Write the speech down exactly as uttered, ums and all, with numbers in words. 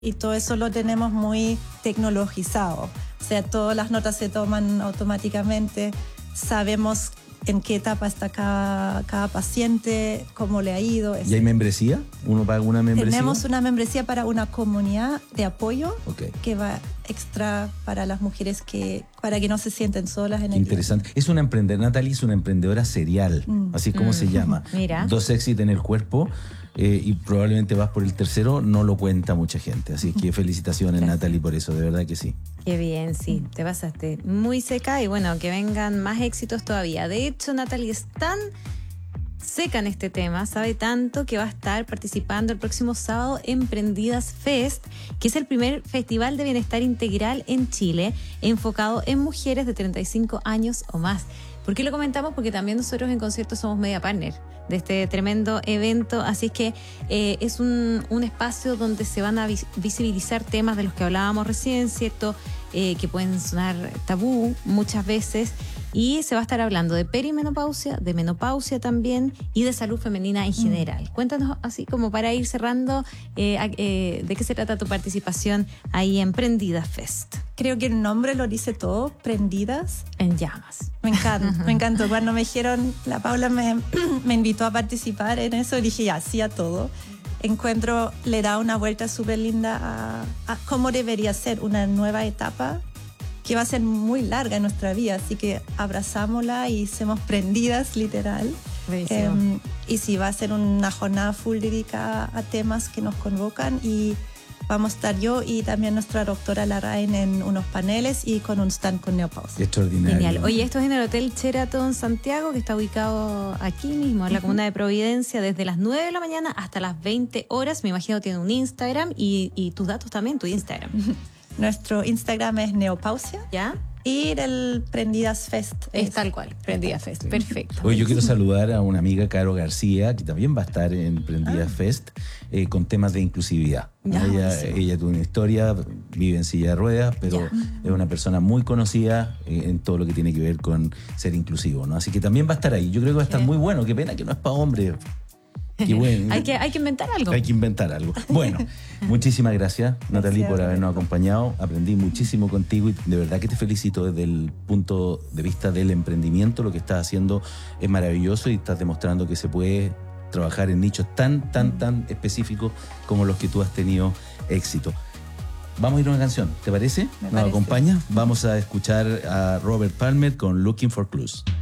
y todo eso lo tenemos muy tecnologizado. O sea, todas las notas se toman automáticamente, sabemos en qué etapa está cada, cada paciente, cómo le ha ido. ¿Y hay membresía? ¿Uno paga una membresía? Tenemos una membresía para una comunidad de apoyo, okay, que va extra para las mujeres, que para que no se sienten solas en el Interesante. día. Es una emprendedora, Natalie es una emprendedora serial, mm. así como mm. se llama. Mira. Dos éxitos en el cuerpo. Eh, y probablemente vas por el tercero, no lo cuenta mucha gente. Así que felicitaciones, gracias, Natalie, por eso, de verdad que sí. Qué bien, sí, te pasaste muy seca y bueno, que vengan más éxitos todavía. De hecho, Natalie es tan seca en este tema, sabe tanto que va a estar participando el próximo sábado en Prendidas Fest, que es el primer festival de bienestar integral en Chile, enfocado en mujeres de treinta y cinco años o más. ¿Por qué lo comentamos? Porque también nosotros en Concierto somos media partner de este tremendo evento, así es que eh, es un, un espacio donde se van a vis- visibilizar temas de los que hablábamos recién, ¿cierto? Eh, que pueden sonar tabú muchas veces, y se va a estar hablando de perimenopausia, de menopausia también y de salud femenina en general. Mm. Cuéntanos, así como para ir cerrando, eh, eh, de qué se trata tu participación ahí en Prendidas Fest. Creo que el nombre lo dice todo, Prendidas en Llamas. Me encanta, me encantó. Cuando me dijeron, la Paula me, me invitó a participar en eso, dije ya, sí a todo. Encuentro, le da una vuelta súper linda a, a cómo debería ser una nueva etapa que va a ser muy larga en nuestra vida, así que abrazámosla y seamos prendidas, literal. Eh, y sí, va a ser una jornada full dedicada a temas que nos convocan, y vamos a estar yo y también nuestra doctora Larraín en unos paneles y con un stand con neopausia. Extraordinario. Genial. Oye, esto es en el Hotel Sheraton Santiago, que está ubicado aquí mismo, en la comuna de Providencia, desde las nueve de la mañana hasta las veinte horas. Me imagino que tiene un Instagram y, y tus datos también, tu Instagram. Nuestro Instagram es neopausia. ¿Ya? Y el Prendidas Fest. Es, es tal cual, Prendidas Fest. Perfecto. Hoy yo quiero saludar a una amiga, Caro García, que también va a estar en Prendidas ah. Fest eh, con temas de inclusividad. Ya, ella, sí. ella tuvo una historia, vive en silla de ruedas, pero ya. es una persona muy conocida eh, en todo lo que tiene que ver con ser inclusivo, ¿no? Así que también va a estar ahí. Yo creo que va a estar muy bueno. Qué pena que no es para hombres. Qué bueno. hay, que, hay que inventar algo. Hay que inventar algo. Bueno, muchísimas gracias, Natalie, por habernos acompañado. Aprendí muchísimo contigo y de verdad que te felicito desde el punto de vista del emprendimiento. Lo que estás haciendo es maravilloso y estás demostrando que se puede trabajar en nichos tan, tan, tan específicos como los que tú has tenido éxito. Vamos a ir a una canción, ¿te parece? Me ¿Nos parece. acompaña? Vamos a escuchar a Robert Palmer con Looking for Clues.